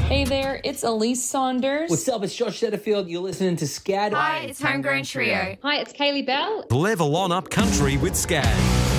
Hey there, it's Elise Saunders. What's up? It's Josh Setterfield. You're listening to SCAD. Hi, it's Homegrown Trio. Hi, it's Kaylee Bell. Level on up country with SCAD.